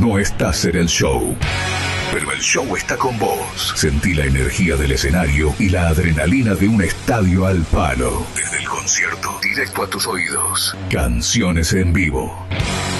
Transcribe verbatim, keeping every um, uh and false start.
no estás en el show, pero el show está con vos. Sentí la energía del escenario y la adrenalina de un estadio al palo. Desde el concierto, directo a tus oídos. Canciones en vivo.